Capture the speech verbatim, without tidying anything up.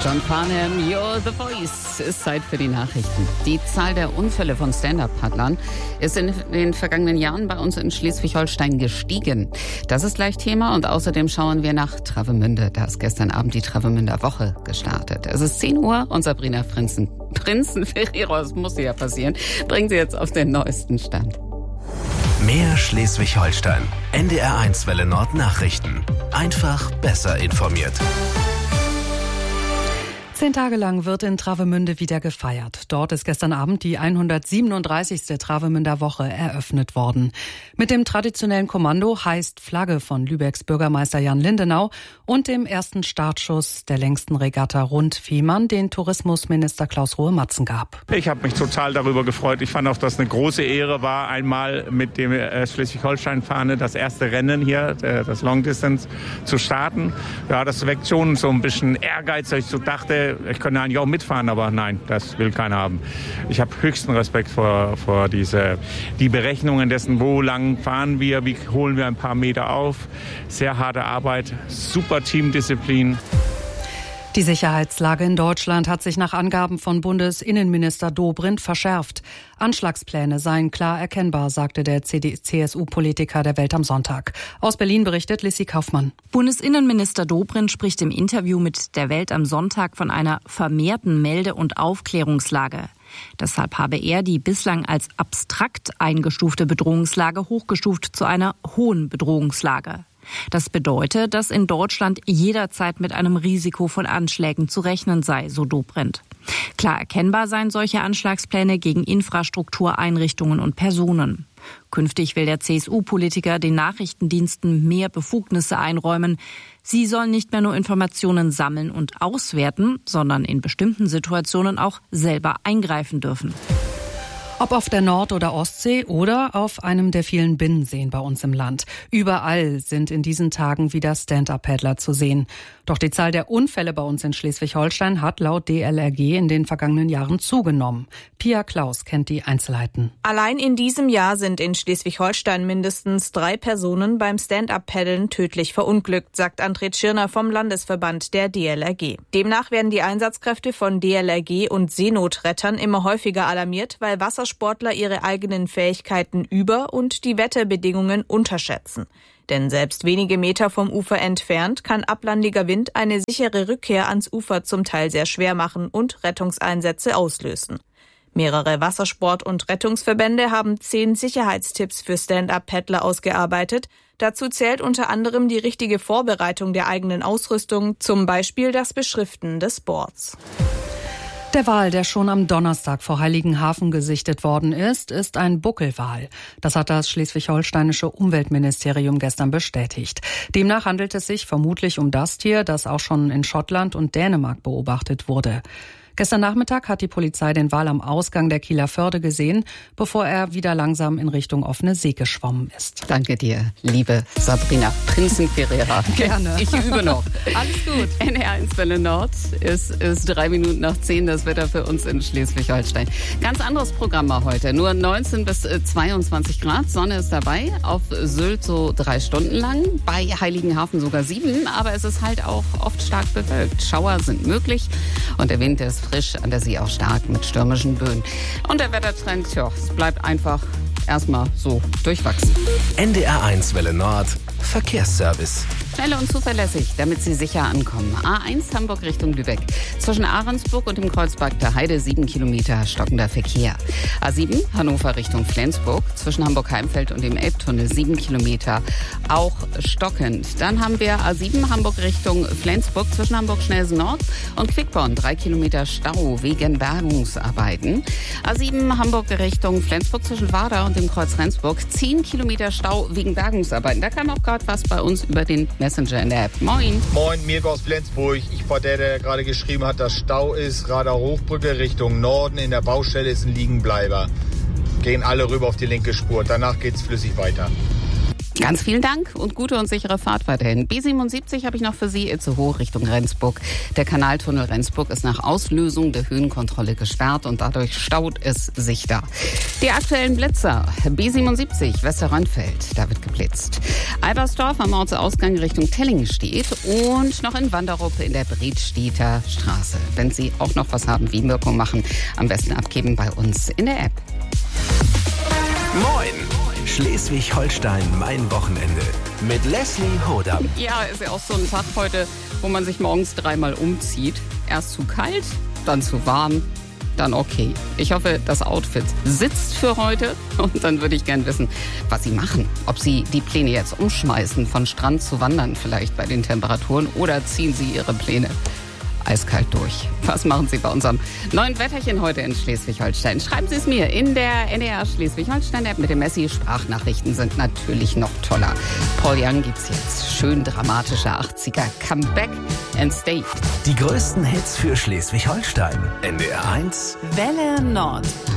John Farnham, You're the Voice. Ist Zeit für die Nachrichten. Die Zahl der Unfälle von Stand-Up-Paddlern ist in den vergangenen Jahren bei uns in Schleswig-Holstein gestiegen. Das ist gleich Thema und außerdem schauen wir nach Travemünde. Da ist gestern Abend die Travemünder Woche gestartet. Es ist zehn Uhr und Sabrina Prinzen, Prinzen-Ferrero, das muss ja passieren, bringt sie jetzt auf den neuesten Stand. Mehr Schleswig-Holstein. N D R eins Welle Nord Nachrichten. Einfach besser informiert. Zehn Tage lang wird in Travemünde wieder gefeiert. Dort ist gestern Abend die hundertsiebenunddreißigste Travemünder Woche eröffnet worden. Mit dem traditionellen Kommando heißt Flagge von Lübecks Bürgermeister Jan Lindenau und dem ersten Startschuss der längsten Regatta rund Fehmarn, den Tourismusminister Klaus Rohe-Matzen gab. Ich habe mich total darüber gefreut. Ich fand auch, dass es eine große Ehre war, einmal mit dem äh, Schleswig-Holstein-Fahne das erste Rennen hier, äh, das Long Distance, zu starten. Ja, das weckt schon so ein bisschen Ehrgeiz, dass ich so dachte, ich könnte eigentlich auch mitfahren, aber nein, das will keiner haben. Ich habe höchsten Respekt vor, vor diese, die Berechnungen dessen, wo lang fahren wir, wie holen wir ein paar Meter auf. Sehr harte Arbeit, super Teamdisziplin. Die Sicherheitslage in Deutschland hat sich nach Angaben von Bundesinnenminister Dobrindt verschärft. Anschlagspläne seien klar erkennbar, sagte der C S U-Politiker der Welt am Sonntag. Aus Berlin berichtet Lissy Kaufmann. Bundesinnenminister Dobrindt spricht im Interview mit der Welt am Sonntag von einer vermehrten Melde- und Aufklärungslage. Deshalb habe er die bislang als abstrakt eingestufte Bedrohungslage hochgestuft zu einer hohen Bedrohungslage. Das bedeutet, dass in Deutschland jederzeit mit einem Risiko von Anschlägen zu rechnen sei, so Dobrindt. Klar erkennbar seien solche Anschlagspläne gegen Infrastruktur, Einrichtungen und Personen. Künftig will der C S U-Politiker den Nachrichtendiensten mehr Befugnisse einräumen. Sie sollen nicht mehr nur Informationen sammeln und auswerten, sondern in bestimmten Situationen auch selber eingreifen dürfen. Ob auf der Nord- oder Ostsee oder auf einem der vielen Binnenseen bei uns im Land. Überall sind in diesen Tagen wieder Stand-Up-Paddler zu sehen. Doch die Zahl der Unfälle bei uns in Schleswig-Holstein hat laut D L R G in den vergangenen Jahren zugenommen. Pia Klaus kennt die Einzelheiten. Allein in diesem Jahr sind in Schleswig-Holstein mindestens drei Personen beim Stand-Up-Paddeln tödlich verunglückt, sagt André Tschirner vom Landesverband der D L R G. Demnach werden die Einsatzkräfte von D L R G und Seenotrettern immer häufiger alarmiert, weil Wassersportler ihre eigenen Fähigkeiten über- und die Wetterbedingungen unterschätzen. Denn selbst wenige Meter vom Ufer entfernt kann ablandiger Wind eine sichere Rückkehr ans Ufer zum Teil sehr schwer machen und Rettungseinsätze auslösen. Mehrere Wassersport- und Rettungsverbände haben zehn Sicherheitstipps für Stand-Up-Paddler ausgearbeitet. Dazu zählt unter anderem die richtige Vorbereitung der eigenen Ausrüstung, zum Beispiel das Beschriften des Boards. Der Wal, der schon am Donnerstag vor Heiligenhafen gesichtet worden ist, ist ein Buckelwal. Das hat das schleswig-holsteinische Umweltministerium gestern bestätigt. Demnach handelt es sich vermutlich um das Tier, das auch schon in Schottland und Dänemark beobachtet wurde. Gestern Nachmittag hat die Polizei den Wal am Ausgang der Kieler Förde gesehen, bevor er wieder langsam in Richtung offene See geschwommen ist. Danke dir, liebe Sabrina Prinzen-Ferrero. Gerne. Ich übe noch. Alles gut. N D R eins Welle Nord ist, ist drei Minuten nach zehn, das Wetter für uns in Schleswig-Holstein. Ganz anderes Programm mal heute. Nur neunzehn bis zweiundzwanzig Grad, Sonne ist dabei. Auf Sylt so drei Stunden lang, bei Heiligenhafen sogar sieben. Aber es ist halt auch oft stark bewölkt. Schauer sind möglich und der Wind ist frisch, an der See auch stark mit stürmischen Böen. Und der Wettertrend, ja, es bleibt einfach erstmal so durchwachsen. N D R eins Welle Nord Verkehrsservice. Schnell und zuverlässig, damit Sie sicher ankommen. A eins Hamburg Richtung Lübeck. Zwischen Ahrensburg und dem Kreuzberg der Heide sieben Kilometer stockender Verkehr. A sieben Hannover Richtung Flensburg. Zwischen Hamburg-Heimfeld und dem Elbtunnel sieben Kilometer auch stockend. Dann haben wir A sieben Hamburg Richtung Flensburg. Zwischen Hamburg-Schnellsen Nord und Quickborn drei Kilometer Stau wegen Bergungsarbeiten. A sieben Hamburg Richtung Flensburg zwischen Warda und dem Kreuz Rendsburg. zehn Kilometer Stau wegen Bergungsarbeiten. Da kam auch gerade was bei uns über den Messenger in der App. Moin. Moin, Mirko aus Flensburg. Ich war der, der gerade geschrieben hat, dass Stau ist. Radar Hochbrücke Richtung Norden. In der Baustelle ist ein Liegenbleiber. Gehen alle rüber auf die linke Spur. Danach geht's flüssig weiter. Ganz vielen Dank und gute und sichere Fahrt weiterhin. B siebenundsiebzig habe ich noch für Sie, Itzehoe Richtung Rendsburg. Der Kanaltunnel Rendsburg ist nach Auslösung der Höhenkontrolle gesperrt und dadurch staut es sich da. Die aktuellen Blitzer. B siebenundsiebzig Westerrönnfeld, da wird geblitzt. Albersdorf am Ortsausgang Richtung Telling steht und noch in Wanderup in der Bredstedter Straße. Wenn Sie auch noch was haben, wie Wirkung machen, am besten abgeben bei uns in der App. Moin! Schleswig-Holstein, mein Wochenende. Mit Leslie Hodam. Ja, ist ja auch so ein Tag heute, wo man sich morgens dreimal umzieht. Erst zu kalt, dann zu warm, dann okay. Ich hoffe, das Outfit sitzt für heute. Und dann würde ich gern wissen, was Sie machen. Ob Sie die Pläne jetzt umschmeißen, von Strand zu wandern vielleicht bei den Temperaturen, oder ziehen Sie Ihre Pläne eiskalt durch. Was machen Sie bei unserem neuen Wetterchen heute in Schleswig-Holstein? Schreiben Sie es mir in der N D R Schleswig-Holstein-App mit dem Messi. Sprachnachrichten sind natürlich noch toller. Paul Young gibt's jetzt. Schön dramatischer achtziger Comeback and Stay. Die größten Hits für Schleswig-Holstein. N D R eins Welle Nord.